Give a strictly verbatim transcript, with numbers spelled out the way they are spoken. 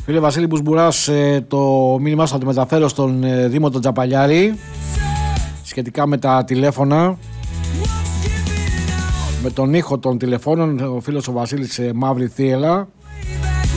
Φίλε Βασίλη Μπουσμπουράς, το μήνυμά σου θα το μεταφέρω στον Δήμο τον Τζαπαλιάρη σχετικά με τα τηλέφωνα, με τον ήχο των τηλεφώνων. Ο φίλος ο Βασίλης Μαύρη Θίελα.